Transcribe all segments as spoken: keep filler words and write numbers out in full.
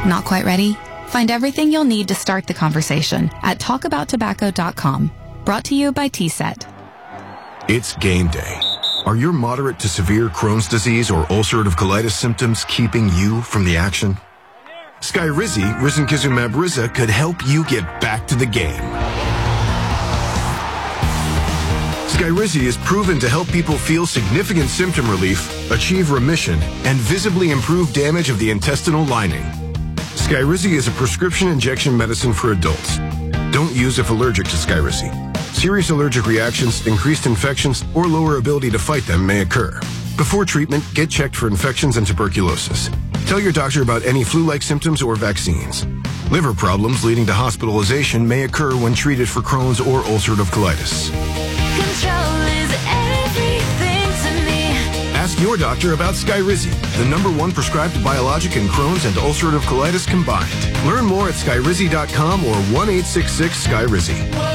Not quite ready? Find everything you'll need to start the conversation at talk about tobacco dot com. Brought to you by T SET. It's game day. Are your moderate to severe Crohn's disease or ulcerative colitis symptoms keeping you from the action? Skyrizi, risankizumab Riza, could help you get back to the game. Skyrizi is proven to help people feel significant symptom relief, achieve remission, and visibly improve damage of the intestinal lining. Skyrizi is a prescription injection medicine for adults. Don't use if allergic to Skyrizi. Serious allergic reactions, increased infections, or lower ability to fight them may occur. Before treatment, get checked for infections and tuberculosis. Tell your doctor about any flu-like symptoms or vaccines. Liver problems leading to hospitalization may occur when treated for Crohn's or ulcerative colitis. Control is everything to me. Ask your doctor about Skyrizi, the number one prescribed biologic in Crohn's and ulcerative colitis combined. Learn more at skyrizi dot com or one eight six six Skyrizi.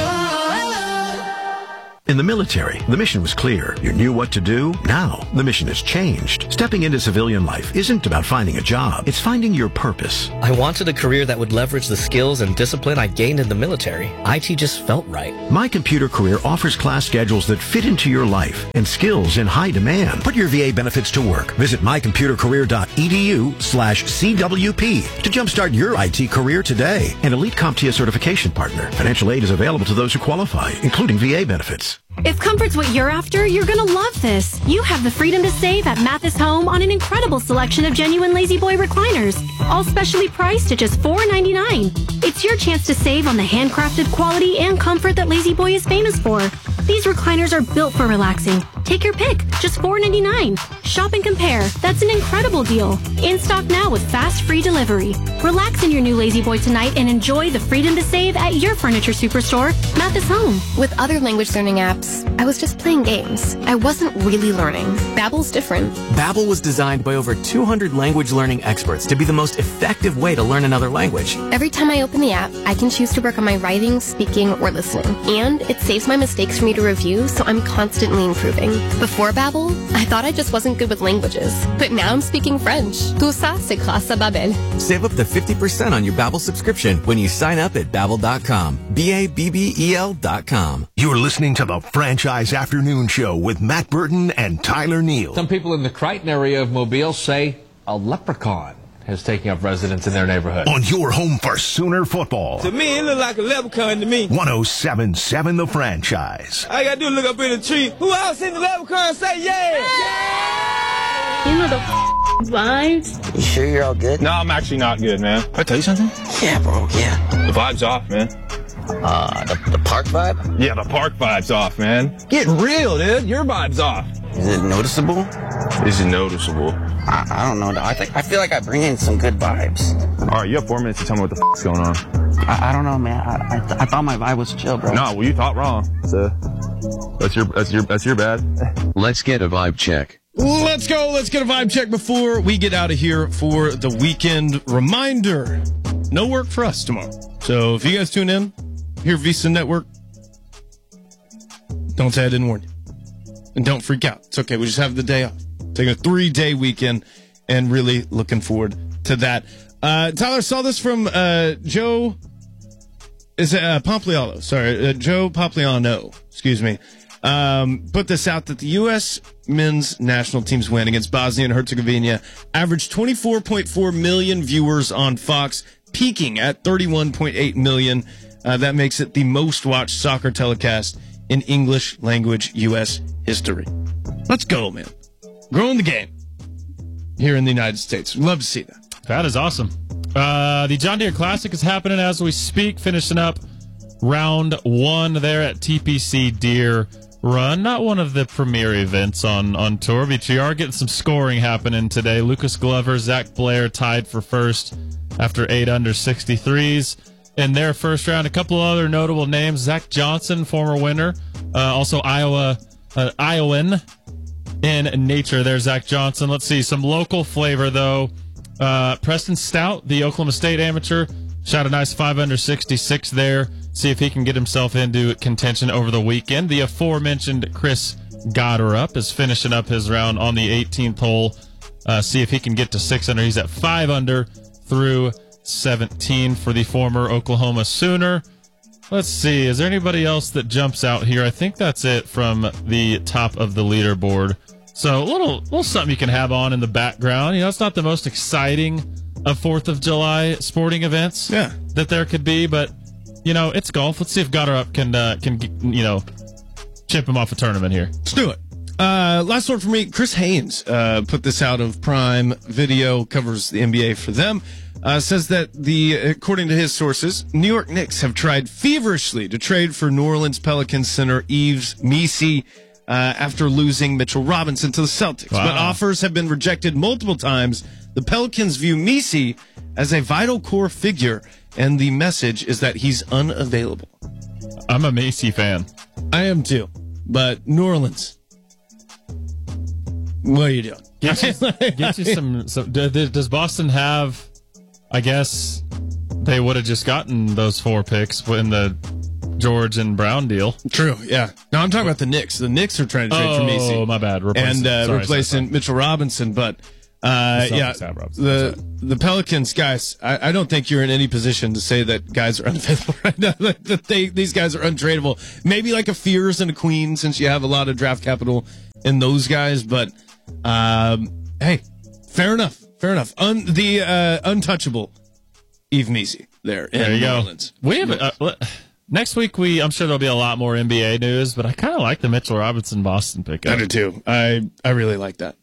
In the military, the mission was clear. You knew what to do. Now, the mission has changed. Stepping into civilian life isn't about finding a job. It's finding your purpose. I wanted a career that would leverage the skills and discipline I gained in the military. I T just felt right. My Computer Career offers class schedules that fit into your life and skills in high demand. Put your V A benefits to work. Visit my computer career dot e d u slash C W P to jumpstart your I T career today. An Elite CompTIA certification partner. Financial aid is available to those who qualify, including V A benefits. If comfort's what you're after, you're gonna love this. You have the freedom to save at Mathis Home on an incredible selection of genuine Lazy Boy recliners, all specially priced at just four ninety-nine. It's your chance to save on the handcrafted quality and comfort that Lazy Boy is famous for. These recliners are built for relaxing. Take your pick, just four ninety-nine. Shop and compare. That's an incredible deal. In stock now with fast free delivery. Relax in your new Lazy Boy tonight and enjoy the freedom to save at your furniture superstore, Mathis Home. With other language learning apps, I was just playing games. I wasn't really learning. Babbel's different. Babbel was designed by over two hundred language learning experts to be the most effective way to learn another language. Every time I open the app, I can choose to work on my writing, speaking, or listening. And it saves my mistakes for me to review, so I'm constantly improving. Before Babbel, I thought I just wasn't good with languages. But now I'm speaking French. Tout ça, c'est grâce à Babbel. Save up to fifty percent on your Babbel subscription when you sign up at babbel dot com. B A B B E L dot com. You're listening to the Franchise Afternoon Show with Matt Burton and Tyler Neal. Some people in the Crichton area of Mobile say a leprechaun is taking up residence in their neighborhood. On your home for Sooner football. To me, it look like a leprechaun to me. one oh seven point seven The Franchise. All I gotta do is look up in the tree. Who else in the leprechaun say yeah? Yeah! You know the f- vibes? You sure you're all good? No, I'm actually not good, man. Can I tell you something? Yeah, bro, yeah. The vibe's off, man. Uh, the, the park vibe? Yeah, the park vibe's off, man. Get real, dude. Your vibe's off. Is it noticeable? Is it noticeable? I, I don't know. I think I feel like I bring in some good vibes. All right, you have four minutes to tell me what the f***'s going on. I, I don't know, man. I I, th- I thought my vibe was chill, bro. No, well, you thought wrong. So that's your that's your that's your bad. Let's get a vibe check. Let's go. Let's get a vibe check before we get out of here for the weekend. Reminder: no work for us tomorrow. So if you guys tune in here, Visa Network, don't say I didn't warn you. And don't freak out. It's okay. We just have the day off. Taking a three-day weekend and really looking forward to that. Uh, Tyler saw this from uh, Joe is it, uh, Pompliano. Sorry, uh, Joe Pompliano. Excuse me. Um, put this out that the U S men's national team's win against Bosnia and Herzegovina averaged twenty-four point four million viewers on Fox, peaking at thirty-one point eight million. Uh, that makes it the most watched soccer telecast in English language U S history. Let's go, man. Growing the game here in the United States. Love to see that. That is awesome. Uh, the John Deere Classic is happening as we speak, finishing up round one there at T P C Deere Run. Not one of the premier events on, on tour, but you are getting some scoring happening today. Lucas Glover, Zach Blair tied for first after eight under sixty-threes. In their first round, a couple other notable names. Zach Johnson, former winner. Uh, also Iowa, uh, Iowan in nature there, Zach Johnson. Let's see, some local flavor, though. Uh, Preston Stout, the Oklahoma State amateur, shot a nice five under sixty-six there. See if he can get himself into contention over the weekend. The aforementioned Chris Gotterup is finishing up his round on the eighteenth hole. Uh, see if he can get to six under. He's at five under through seventeen for the former Oklahoma Sooner. Let's see. Is there anybody else that jumps out here? I think that's it from the top of the leaderboard. So a little, little something you can have on in the background. You know, it's not the most exciting of fourth of July sporting events yeah. that there could be, but, you know, it's golf. Let's see if Gotterup can, uh, can you know, chip him off a tournament here. Let's do it. Uh, last one for me. Chris Haynes uh, put this out of Prime Video, covers the N B A for them. Uh, says that the, according to his sources, New York Knicks have tried feverishly to trade for New Orleans Pelicans center Yves Missi uh, after losing Mitchell Robinson to the Celtics. Wow. But offers have been rejected multiple times. The Pelicans view Missi as a vital core figure, and the message is that he's unavailable. I'm a Missi fan. I am too, but New Orleans, what are you doing? Get you, get you some, some. Does Boston have? I guess they would have just gotten those four picks in the George and Brown deal. True, yeah. No, I'm talking about the Knicks. The Knicks are trying to trade oh, for Missi. Oh, my bad. Replacing, and uh, sorry, replacing sorry, sorry. Mitchell Robinson. But, uh, The yeah, Celtics have Robinson. the the Pelicans, guys, I, I don't think you're in any position to say that guys are unavailable right now. That they, these guys are untradeable. Maybe like a Fears and a Queen, since you have a lot of draft capital in those guys. But, um, hey, fair enough. Fair enough. Un, the uh, untouchable Yves Missi there in There you New go. Orleans. We have, uh, next week, we I'm sure there'll be a lot more N B A news, but I kind of like the Mitchell Robinson Boston pickup. I do too. I, I really like that.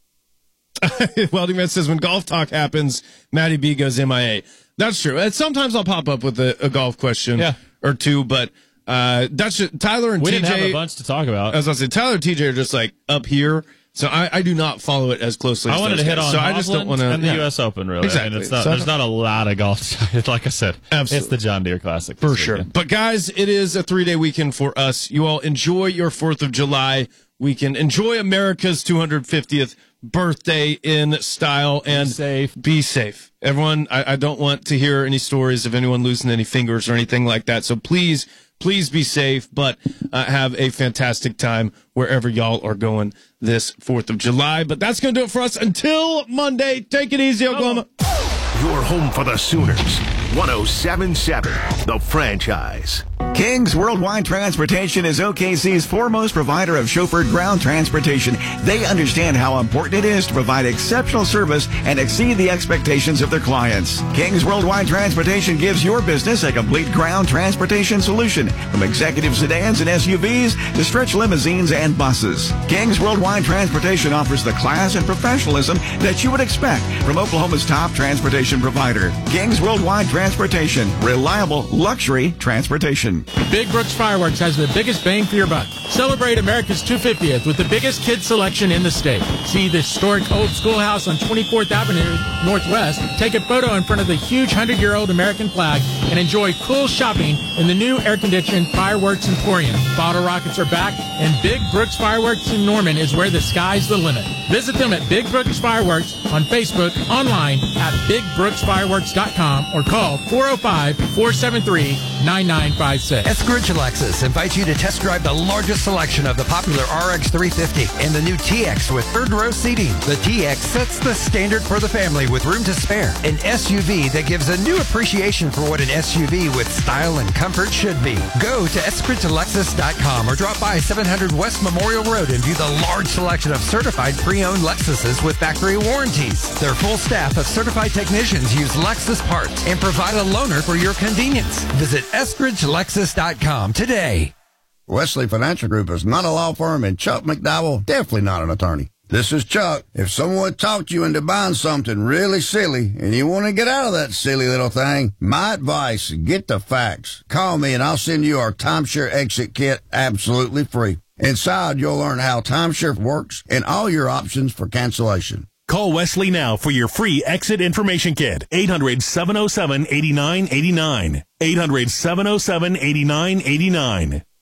Welding Man says when golf talk happens, Matty B goes M I A. That's true. And sometimes I'll pop up with a, a golf question yeah. or two, but uh, that's just, Tyler and we T J. We didn't have a bunch to talk about. I was going to say, Tyler and T J are just like up here, so I, I do not follow it as closely as I wanted those to hit guys. on so Hovland I just don't want to, and the yeah. U S Open, really. Exactly. I mean, it's not, So there's not a lot of golf. Like I said, Absolutely. It's the John Deere Classic. For sure. Weekend. But guys, it is a three-day weekend for us. You all enjoy your fourth of July weekend. Enjoy America's two hundred fiftieth birthday in style and be safe. Be safe. Everyone, I, I don't want to hear any stories of anyone losing any fingers or anything like that. So please, please be safe, but uh, have a fantastic time wherever y'all are going this fourth of July. But that's going to do it for us until Monday. Take it easy, Oklahoma. Your home for the Sooners. one oh seven point seven, The Franchise. King's Worldwide Transportation is O K C's foremost provider of chauffeured ground transportation. They understand how important it is to provide exceptional service and exceed the expectations of their clients. King's Worldwide Transportation gives your business a complete ground transportation solution, from executive sedans and S U Vs to stretch limousines and buses. King's Worldwide Transportation offers the class and professionalism that you would expect from Oklahoma's top transportation provider. King's Worldwide Transportation, reliable luxury transportation. Big Brooks Fireworks has the biggest bang for your buck. Celebrate America's two hundred fiftieth with the biggest kids selection in the state. See the historic old schoolhouse on twenty-fourth Avenue Northwest, take a photo in front of the huge hundred-year-old American flag, and enjoy cool shopping in the new air-conditioned Fireworks Emporium. Bottle rockets are back, and Big Brooks Fireworks in Norman is where the sky's the limit. Visit them at Big Brooks Fireworks on Facebook, online at big brooks fireworks dot com, or call four oh five, four seven three, nine nine five six. Eskridge Lexus invites you to test drive the largest selection of the popular R X three fifty and the new T X with third row seating. The T X sets the standard for the family with room to spare. An S U V that gives a new appreciation for what an S U V with style and comfort should be. Go to eskridge lexus dot com or drop by seven hundred West Memorial Road and view the large selection of certified pre-owned Lexuses with factory warranties. Their full staff of certified technicians use Lexus parts and provide a loaner for your convenience. Visit eskridge lexus dot com today. Wesley Financial Group is not a law firm, and Chuck McDowell definitely not an attorney. This is Chuck. If someone talked you into buying something really silly and you want to get out of that silly little thing, my advice, get the facts. Call me and I'll send you our timeshare exit kit absolutely free. Inside, you'll learn how timeshare works and all your options for cancellation. Call Wesley now for your free exit information kit. eight hundred, seven oh seven, eight nine eight nine. eight hundred, seven oh seven, eight nine eight nine.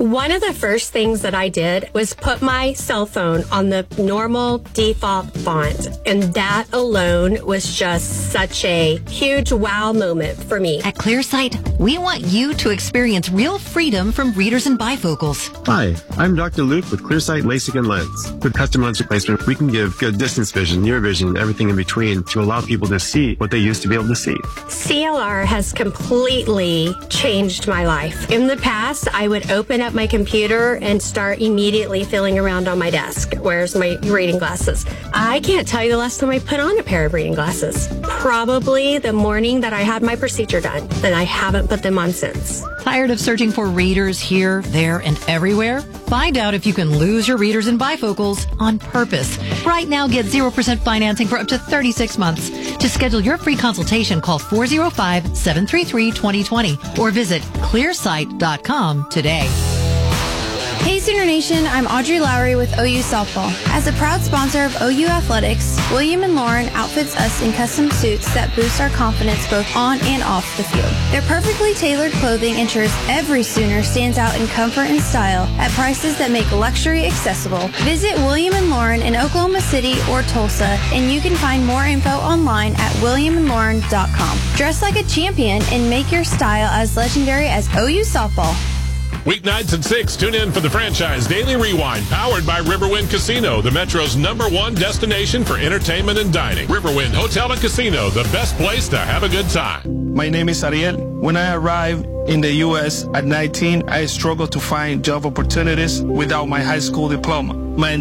One of the first things that I did was put my cell phone on the normal default font, and that alone was just such a huge wow moment for me. At ClearSight, we want you to experience real freedom from readers and bifocals. Hi, I'm Doctor Luke with ClearSight LASIK and Lens. With custom lens replacement, we can give good distance vision, near vision, and everything in between to allow people to see what they used to be able to see. C L R has completely changed my life. In the past, I would open up my computer and start immediately feeling around on my desk. Where's my reading glasses? I can't tell you the last time I put on a pair of reading glasses. Probably the morning that I had my procedure done, and I haven't put them on since. Tired of searching for readers here, there, and everywhere? Find out if you can lose your readers and bifocals on purpose. Right now, get zero percent financing for up to thirty-six months. To schedule your free consultation, call four oh five, seven three three, two oh two oh or visit clearsight dot com today. Hey Sooner Nation, I'm Audrey Lowry with O U Softball. As a proud sponsor of O U Athletics, William and Lauren outfits us in custom suits that boost our confidence both on and off the field. Their perfectly tailored clothing ensures every Sooner stands out in comfort and style at prices that make luxury accessible. Visit William and Lauren in Oklahoma City or Tulsa, and you can find more info online at william and lauren dot com. Dress like a champion and make your style as legendary as O U Softball. Weeknights at six, tune in for the Franchise Daily Rewind, powered by Riverwind Casino, the Metro's number one destination for entertainment and dining. Riverwind Hotel and Casino, the best place to have a good time. My name is Ariel. When I arrived in the U S at nineteen, I struggled to find job opportunities without my high school diploma. My